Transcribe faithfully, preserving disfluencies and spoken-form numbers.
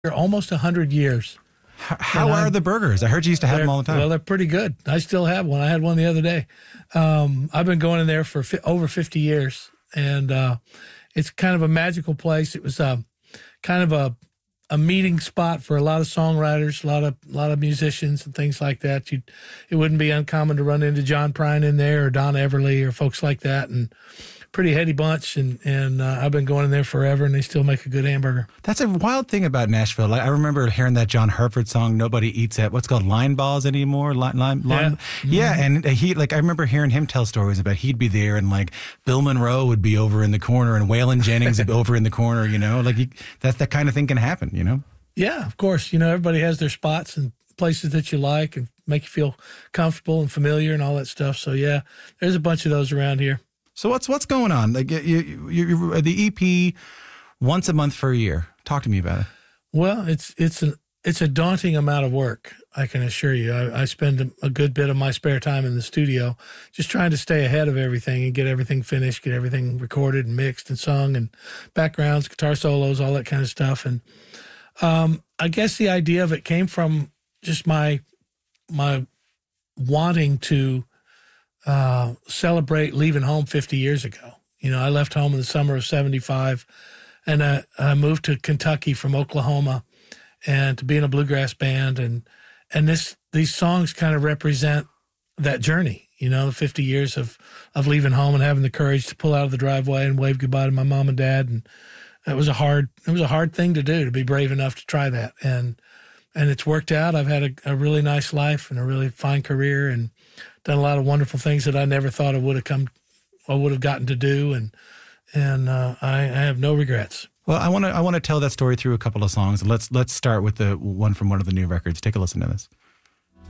almost one hundred years. How, how are the burgers? I heard you used to have them all the time. Well, they're pretty good. I still have one. I had one the other day. Um, I've been going in there for fi- over fifty years, and uh, it's kind of a magical place. It was uh, kind of a a meeting spot for a lot of songwriters, a lot of a lot of musicians and things like that. You, it wouldn't be uncommon to run into John Prine in there or Don Everly or folks like that, and pretty heady bunch. And and uh, I've been going in there forever, and they still make a good hamburger. That's a wild thing about Nashville. Like, I remember hearing that John Herford song, "Nobody Eats at" what's called line balls anymore. Line, line, line. Yeah, mm-hmm. And he like I remember hearing him tell stories about he'd be there, and like Bill Monroe would be over in the corner, and Waylon Jennings would be over in the corner. You know, like he, that that kind of thing can happen. You know. Yeah, of course. You know, everybody has their spots and places that you like and make you feel comfortable and familiar and all that stuff. So yeah, there's a bunch of those around here. So what's what's going on? Like you, you, you, the E P, once a month for a year. Talk to me about it. Well, it's it's an it's a daunting amount of work. I can assure you. I, I spend a, a good bit of my spare time in the studio, just trying to stay ahead of everything and get everything finished, get everything recorded and mixed and sung, and backgrounds, guitar solos, all that kind of stuff. And um, I guess the idea of it came from just my my wanting to uh, celebrate leaving home fifty years ago. You know, I left home in the summer of seventy-five, and I, I moved to Kentucky from Oklahoma, and to be in a bluegrass band, and and this these songs kind of represent that journey. You know, the fifty years of of leaving home and having the courage to pull out of the driveway and wave goodbye to my mom and dad, and it was a hard it was a hard thing to do, to be brave enough to try that, and and it's worked out. I've had a, a really nice life and a really fine career, and done a lot of wonderful things that I never thought I would have come, I would have gotten to do, and and uh, I, I have no regrets. Well, I want to I want to tell that story through a couple of songs. Let's let's start with the one from one of the new records. Take a listen to this.